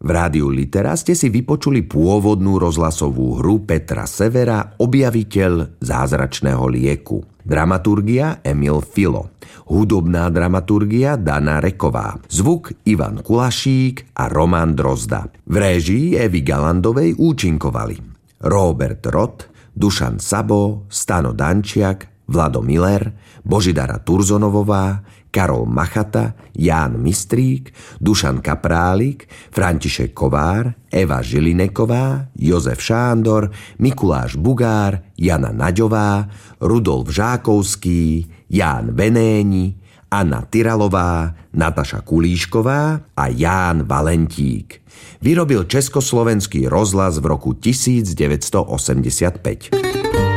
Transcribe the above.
V rádiu Litera ste si vypočuli pôvodnú rozhlasovú hru Petra Severa Objaviteľ zázračného lieku. Dramaturgia Emil Filo. Hudobná dramaturgia Dana Reková. Zvuk Ivan Kulašík a Roman Drozda. V réžii Evy Galandovej účinkovali Robert Roth, Dušan Sabo, Stano Dančiak, Vlado Miller, Božidara Turzonovová, Karol Machata, Ján Mistrík, Dušan Kaprálik, František Kovár, Eva Žilineková, Jozef Šándor, Mikuláš Bugár, Jana Naďová, Rudolf Žákovský, Ján Venéni, Anna Tyralová, Nataša Kulíšková a Ján Valentík. Vyrobil Československý rozhlas v roku 1985.